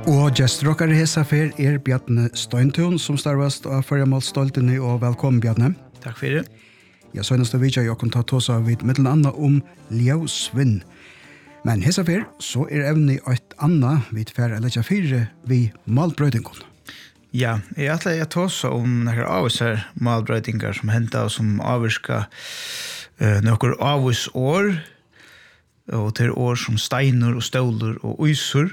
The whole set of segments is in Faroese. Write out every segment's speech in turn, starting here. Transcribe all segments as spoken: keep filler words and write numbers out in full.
Og gestrockare hesa fer er Bjarne Støyntun som starvast av Førjamålstoltene, og velkommen Bjarne. Takk for det. Ja, så eneste vidja jeg kan ta tås av vid middelen anna om ljøsvinn. Men hesa fer så er evne et anna vid fer eller ikke fire vid malbrøydingon. Ja, jeg atler jeg tås om noen avviser malbrøydingar som henta og som avvirka uh, noen avvis år, og til år som steiner og ståler og uysur,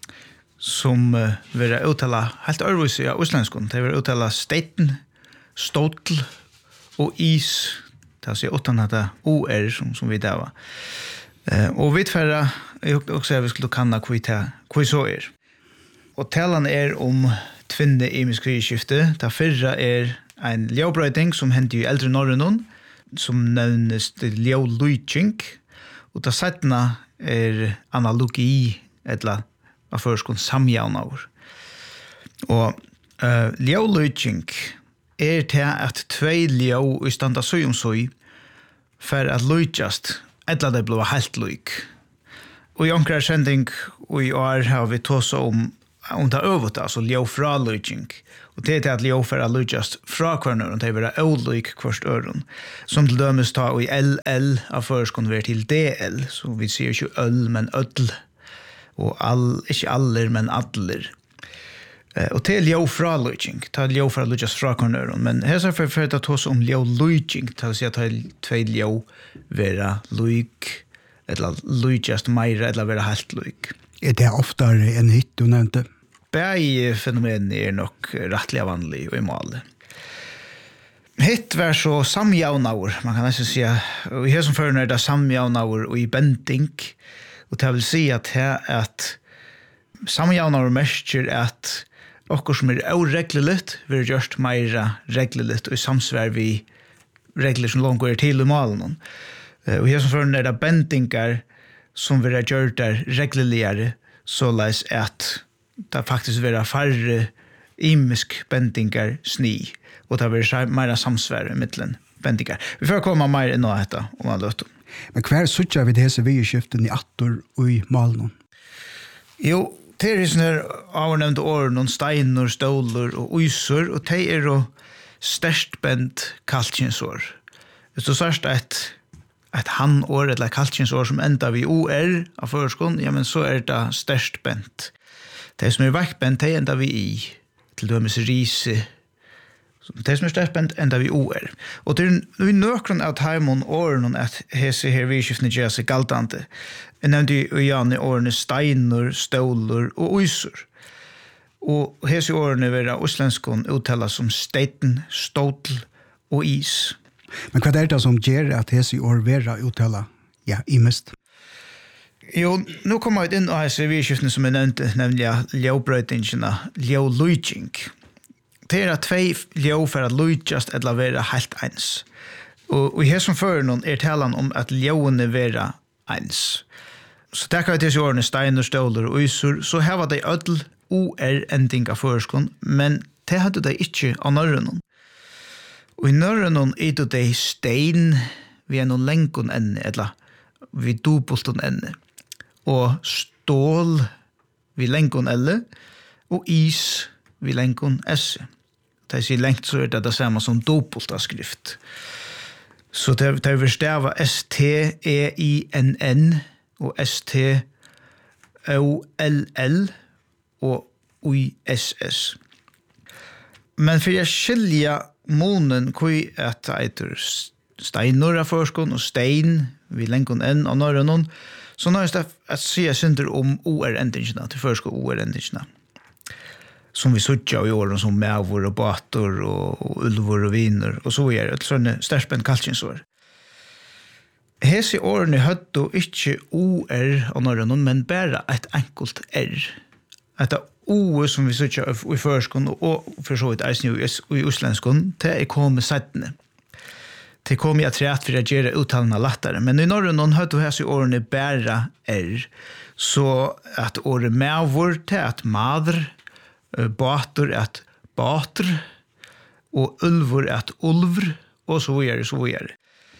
som uh, vil uttala helt øvrigt i uslenskon. Det vil uttala steiten, ståtl og is. Det er utan at det O-er som, som vi dava. Uh, og vi tverra, jeg også jeg vi skulle kanna hva så er. Og talan er om tvinne i miskrivskifte. Det fyrra er en ljøbrøyding som hender i eldre Norrønon, som nevnes ljølujtjink. Og det settene er analogi, etla av førskon samjavnaur. Og uh, ljølujtjink er til at tvei ljø i standa søy om søy for at lujtjast, etla det blå helt lujk. Og i omkrar sending og i år har vi tåsa om om det øvet, altså ljø fra lujtjink. Og det er til at ljø fra lujtjast fra kvarnøren, det er være øvlyk kvarst øren. Som til dømes ta i L L av førskon ver til D L, så vi sier ikke øl, men ødl. Og all, ikke aller, men adler. Eh, og til ljø fra lujtjink, ta ljø fra lujtjast fra kvarnøren. Men her er for å ta oss om ljø lujtjink, til å si at ta tvei ljø være lujk, eller lujtjast meira, eller være helt lujk. Er det oftere enn hitt du nevnte? Begge fenomenene er nok rettelig vanlig og i male. Hitt var så samjavnaur, man kan nesten si, og i her som fører er det samjavnaur og i bending, og det vil si at her at samjavnaur merker at okkur som er avreglelitt vil gjørst meira reglelitt og i samsvær vi regler som langt går til i malen. Og i her som fører er det bendingar som vil gjøre der regleligere, så leis at det faktisk vil være færre imisk bendingar sni, og det vil være samsvære i middelen bendingar. Vi får komme mer inn av dette om alle løtten. Men hver suttja vi disse vidskiften i attor og i malen? Jo, det er sånne avnevnte år, noen steiner, ståler og uysur, og det er jo størst bent kalkinsår. Hvis du sørst et et han-år, eller kalkinsår som enda vi O R av førskon, ja, men så er det størst bent. Det som er vekkbent, det enda vi I, til dømes rise. Det som er størst bent, enda vi O R. Og det er nøkron av taimon åren at hese her vidskiftene gjør seg galtante. Jeg nevnte jo gjerne årene steiner, ståler og uysur. Og hese årene vil uslenskon uttala som steiten, ståtl og is. Men hva er det som gjør at hese år vera uttala, ja, i mest? Jo, nå kommer vi inn av hese vidskiftene som jeg nevnte, nemlig ljøbrøydingene, ljølujtjink. Det er at tvei ljø for at lujtjast eller være helt eins. Og, og her som fører noen er talan om at ljøene være eins. Så det kan vi til seg årene steiner, ståler og uysur, så her var det ødel O R-ending av føreskon, men det hadde de ikke av Norrønon. Og i Norrønon er det de stein vi er noen lenkon enne, eller vi dobulton enne. Og stål vi lenkon elle, og is vi lenkon esse. Det sier lenkt så er det det samme som dobulta skrift. Så det, det vil stava S T E I N N og S T O L L og O I S S. Men for jeg skilja månen kui at eitur steinur av førskon og stein vi lenkon enn av Norrønon, så nå er det at sier synder om O R-endingene, til førskon O R-endingene. Som vi suttja i åren som mævor og bator og, og ulvor og viner, og så er det sånne størspent kalkinsår. Hese årene hødde ikke O R av Norrønon, men bare et enkelt R. Etter O som vi søker i førskon og for så vidt eisen i uslenskon, det er kommet settene. Det kom jeg til at vi reagerer uttalene lettere, men i Norrønon høyde vi hese årene bare R, så at året mævor til at madr, bator at bater, og ulvor at ulvr, og så videre, så videre.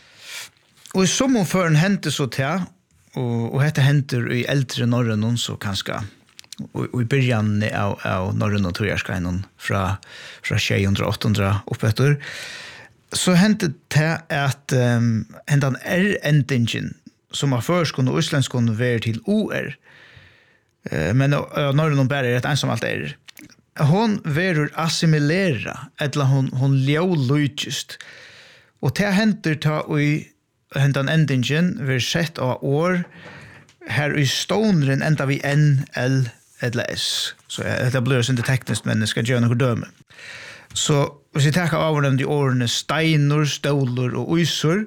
Og i sommerføren hendte så til, og, og dette henter i eldre Norrønon, så kanskje och i början av av norrön och trojarskainen från från sjuhundra åttahundra uppåt. Så hände det att um, hände R-endingen som har förskon och isländskon var till O R. Uh, men uh, norrön och bara är ett ensamt R. Hon verur assimilera, eller hon, hon ljolujtjust. Og det henter ta i hentan endingen, vi sett av år, her i stoneren enda vi N, L, eller S. Så det blir inte tekniskt, men det ska göra något döme. Så hvis vi tar av de årene steiner, ståler og uysor,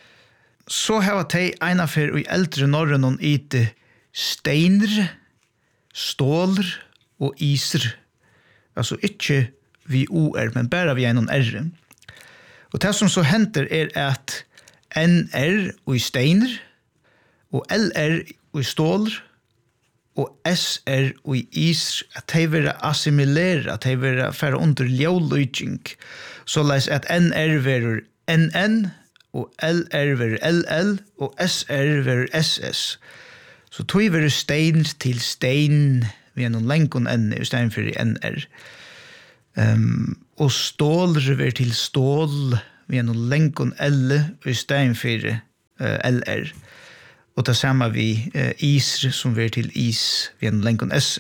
så har de ena for i eldre norren og ite steiner, ståler og iser. Altså ikke vi O R, men bare vi en R. Og det som så henter er at N R og i steiner, og L R og i ståler, og S R og i is, at de vil assimilere, at de vil fære under ljoløyting, så leis at N R vil N N, og L R vil L L, og S R vil S S. Så tog vil stein til stein, vi er noen lenkon N i stein for N R. Um, og stål vil til stål, vi er noen lenkon L i stein for uh, L R. Og det samme vi uh, is som vil til is, vi er noen lenkon S.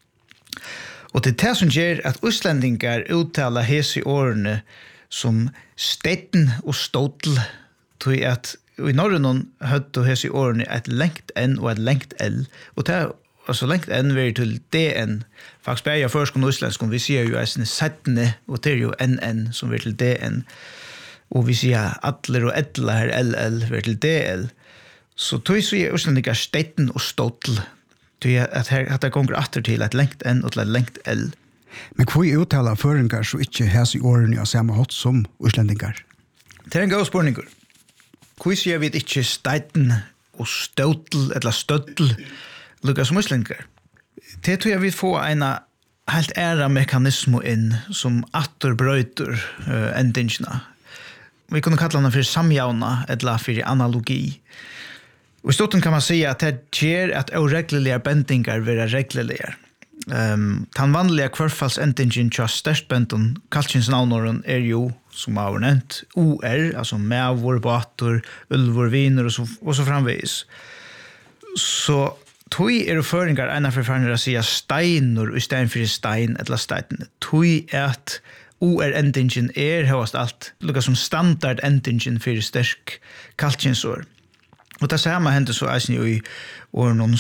Og det er det som gjør at utlendingar uttaler hese i årene som stetten og stål, tog at i Norrøn høtte hese i årene et lengt N og et lengt L, og det er altså lengt N vil til D N. Faktisk bare jeg først og utlendskon, vi sier jo eisne settene, og det er jo N N som vil til D N. Og vi sier atler og etler her L L vil til D L. Så tog så er utlendingar stetten og stål, tog at her at det gonger atter til et lengt N og til et lengt L. Men hvor er uttala føringar så ikke hese i årene av samme hatt som utlendingar? Det er en god spørninger. Hvor sier vi ikke stetten og stål eller støttel lukka som utlendingar? Det tror jeg vi får en helt æra mekanismo inn som atter brøyter uh, endingene. Vi kunne kalla den for samjauna eller for analogi. Og i stotten kan man si at det gjør at oreglelige bendingar vil reglelige. Um, den vanlige kvarfallsendingen til størstbenden kalkinsnavnåren er jo, som har nevnt, O R, altså mævor, bator, ulvor, viner og så, og så framvis. Så tog er føringar ena for faringar å si steiner i stein for stein eller stein. Tog er at O R-endingen er høyast alt, lukka som standard-endingen for sterk kalkinsår. Og det samme hendte så eisen jo i åren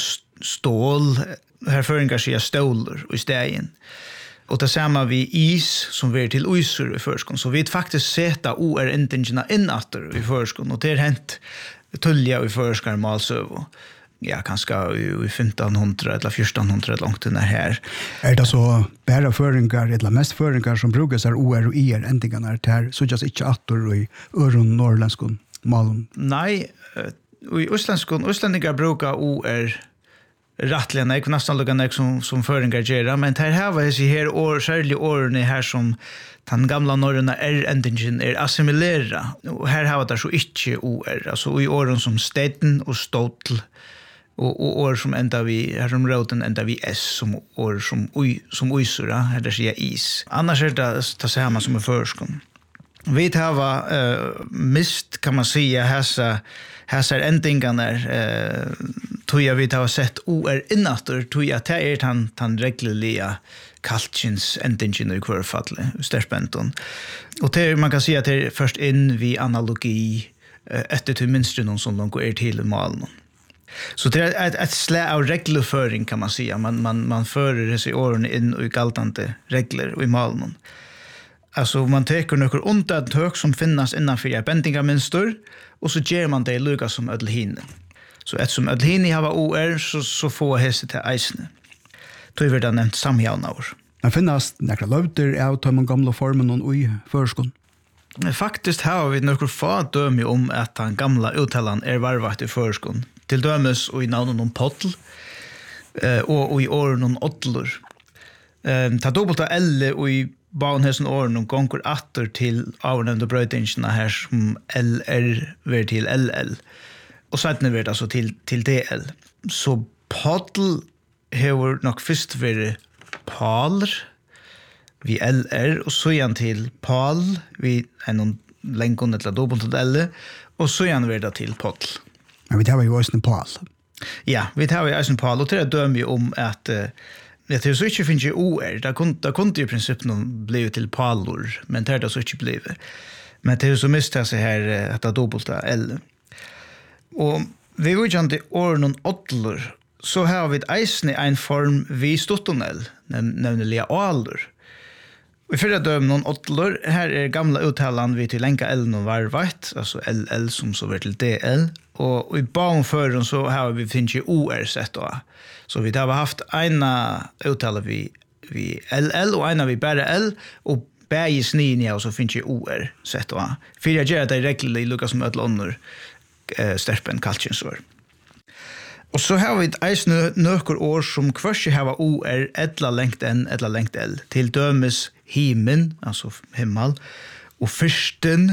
stål, her føringar sier ståler i stein. Og det samme vi is som vi er til uysur i førskon. Så vi faktisk seta O R-endingene innatter i førskon, og det er hent tullja i førskar malsøv. Ja, kanskje i femtonhundra eller fjortonhundra långt under her. Er det så bare føringar, eller mest føringar som brukes er O R og I R-endingene er til, så just ikke atter i øron norrlandskon malen? Nei, i østlandskon, østlandingar brukar O R rattliga nek, nästan lukka nek som, som føringar gjerra, men her har vi her år, særlig årene her som den gamla norrøna R-endingen er assimilera, og her har vi der så ikke O R, altså i åren som steden og ståtl, og, og år som enda vi, her som råden enda vi S, som år som, ui, som uysura, her der sier is. Annars er det det samme som i førskon. Vi har uh, mist, kan man säga, hessa hessa endingarna eh tog jag vi har sett O R innatter, tog jag att det är han han regleliga kalkins endingen i kvarfalle stärspenton. Och det man kan säga att det är först in vi analogi eh, efter till minstren som de går till malen. Så det är ett, ett slä av regelföring kan man säga. Man man man förer det sig åren in i galtande regler och i malen. Alltså man tar några undantag som finnas innanför ett bendingarmönster och så ger man det lika som ödelhine. Så eftersom ödelhine har O R så, så får hästet till eisne. Då är det nämnt samjaunavur. Men finnas några löfter av de gamla formen och i förskon? Faktiskt har vi några få döme om att den gamla uttalan är varvat i förskon. Till dömes och i navnen om potl eh, och, och i åren om åttlor. Eh, ta dubbelta L och i baunhesen åren og gonger atter til avnevnte brøytingene her som L R ver til L L. Og settene ver altså til, til D L. Så potl har nok først vært Paul vi L R og så igjen til Paul vi en lengon eller dobbelt til L og så igjen vært til Paul. Men vi tar jo også en Paul. Ja, vi tar jo også en Paul og til å døme om at uh, jeg tror så ikke finnes O R, da kunne, da kunne i prinsippet noen bli til Paulor, men det er det så ikke blivet. Men det er så mistet seg her at det er dobbelt til L. Og vi vil ikke til år noen åttler, så har vi et eisen i en form vi stuttonell, nemlig alder. Vi fyrir døm noen åttler, her er gamla uttalan vi til lenka L noen varvart, altså L L som så blir til D L, og i baumføren så har vi finnes O R sett også. Så vi har haft ena uttala vi, vi L L og ena vi bare L, og bæg i snien ja, og så finnes O R sett også. Fyrir jeg gjør at det er reglelig lukka som et under eh, sterpen kalkinsår. Og så har vi et eisne nøkker år som kvørst har O R etla lengt N, etla lengt L, til dømes himen, altså himmel, og fyrsten,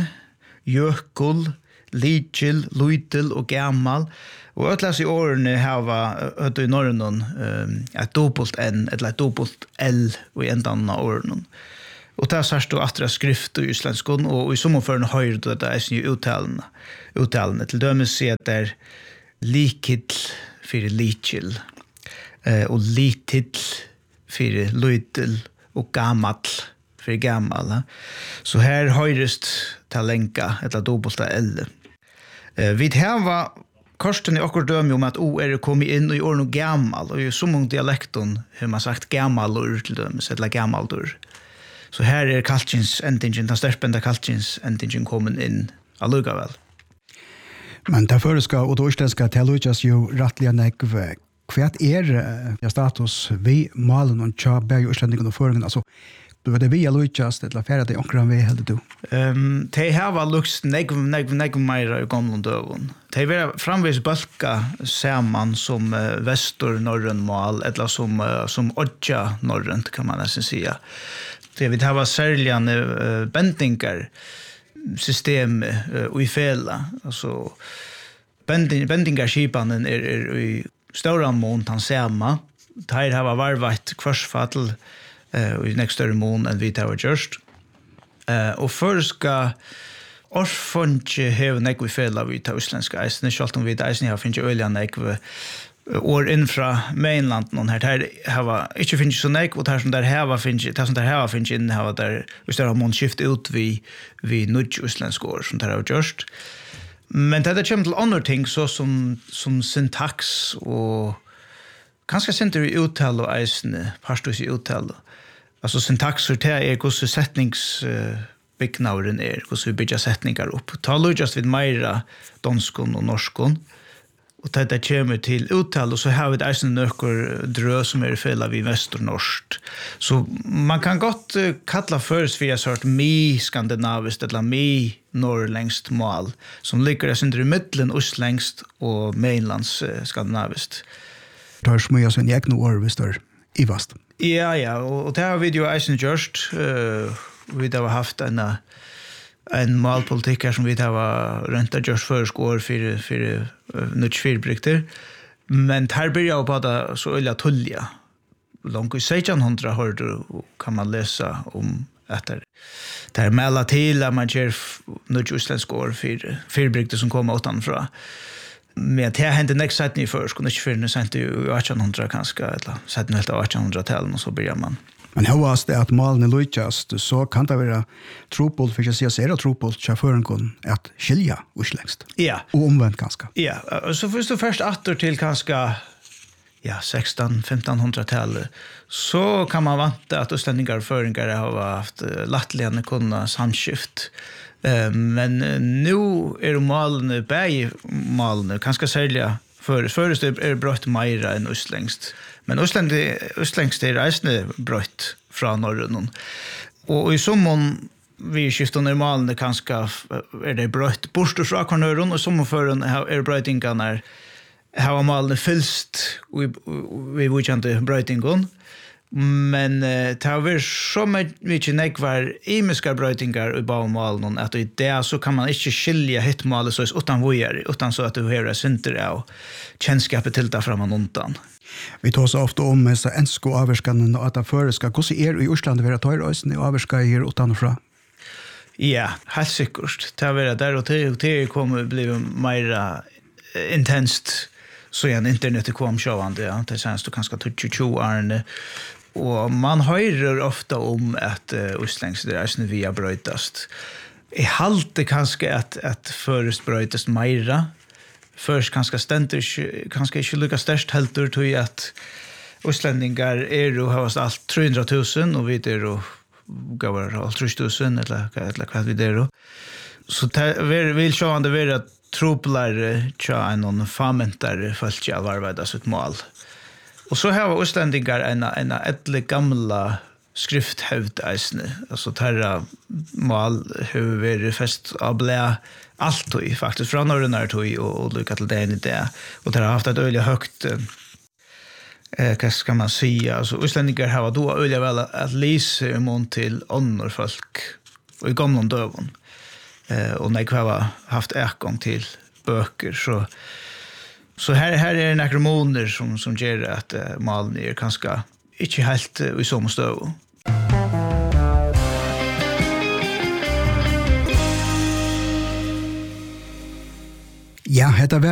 jökul, lidjil, luidil og gammal, og øtlas i årene har vi i Norrøn um, et dobbelt N, eller et dobbelt L i endan av årene. Og det er sørst og atra skrift i islandskon, og i sommerføren høyre det er eisne uttalene, uttalene, til dømes sier at det er likid for lidjil, uh, og litid for luidil, og gammal for gammal. Så her høyrest til lenka etter dobbelt av L. Eh, vi har korsten i okkur døm om at O er kommet inn og gjør noe gammal, og i så mange dialekten har man sagt gammalur til dømes, eller gammaldur. Så her er kalkins endingen, den sterpende kalkins endingen kommet inn allugavel. Men det føreska og det østlenska tilutjas jo rattelig nekve. Hva er uh, status vi malen og tja bæg og østlendingen og føringen? Altså, du vet det vi er lukkast, eller færre det omkring vi heldig du? Um, de har lukst negv, negv, negv meira i gamle døven. De vil framvis balka saman som uh, vestur-norrøn mal, eller som, uh, som odja-norrønt, kan man nesten sia. De vil ha særligane uh, bendingar system uh, i fela. Altså, bending, bendingarskipanen er, er i stora mån han sema. Her har varvat kvarsfattel uh, i nek større mån enn vi har gjørst. Uh, og først skal orfonje heve nek vi fela vi tar islandska eisene, selv om vi tar eisene har finnes øyla nek vi år innfra mainland någon här här har inte finns så nek och här som där här finns det som där här finns in här där vi står mån skift ut vi vi nudge isländska år som där har just men det är kommer till andra ting så som som syntax och kanske center uttal och eisne pastus i uttal alltså syntax så det är hur sättnings uh, byggnaden är hur vi bygger sättningar upp ta just vid mera danskon och norskon. Och det där kommer till uttal och så har vi ett eisen nökor drö som är fälla vid västernorskt. Så man kan gott uh, kalla först för en sort mi-skandinaviskt eller mi-norrlängst mål som ligger där under i mittlen östlängst och mainlands uh, skandinaviskt. Det har smöja sin egna år visst är i vast. Ja, ja, och, och det har vi ju eisen gjort. Uh, vi har haft en en målpolitik här som vi har röntat just för skår för för nutch fyrbrukter men här börjar på det så ölla tulja långt i sextonhundra har du kan man läsa om att det där mälla till att man ger nutch isländsk skår för fyrbrukter som kommer utanför men det hände nästa sätt ni först kunde inte för nu sent i artonhundra kanske eller sätt helt artonhundra-talen och så börjar man. Men hos det at malen er lukkast, så kan det være tropol, for ikke å si at det er tropol, sjåføren kun at skilja uslengst. Ja. Og omvendt kanskje. Ja, så først og først atter til kanskje ja, sexton femton hundra-tallet, så kan man vante at utlendingar og føringar har haft lattligane kunna samskift. Men nu er malene, bæg malene, kanskje særlig Först är det brott mera än östlängst. Men östlängst är reisande brott från norrön. Och i sommon vi skiftar normalen kanske är det brott bort från kornörön och sommarfören är brottingarna har malen fyllst vi vi vill inte brottingon. Men uh, det har vært så mye nekvar imiska brøytingar i baumalen at i det så kan man ikke skilja hittmalet så utan vujer, utan så at du hører synder av kjennskapet til det framan undan. Vi tar så ofta om med ensko avvarskanden og at det føreska. Hvordan er det i Osland å være tøyrøysene og avvarska her utanfra? Ja, helt sikkert. Det har vært der og til, til kommer bli mer intenst så igjen internettet kom sjåvande, ja. Det senest kanskje tjugo årene. Og man hører ofta om at uh, Oslands det er sånn via brøytast. Jeg halte kanskje at, at først brøytast meira. Først kanskje stendur, kanskje ikke lukka størst heldur til at Oslandingar er jo havast alt tre hundre tusen, og vi er jo gavar alt tre tusen, eller, eller hva vi er jo. Så det vil sjåvande være troplare tja en famentare folk i alvarveda sitt mål. Og så har Oslandingar en, en edle gamla skrifthevd eisne. Altså terra mål har vært fest av blei alt tog, faktisk, fra norrønare tog og, og lukka til det i det. Og terra har haft et øyelig høgt eh, hva skal man si, altså Oslandingar har då øyelig vel at lise imon til ånder folk og i gamla døvun. Eh, og når jeg har haft ekgång til bøker, så Så här här är några månader som som gör att uh, malen är ganska inte helt uh, i samma stöv. Ja, det var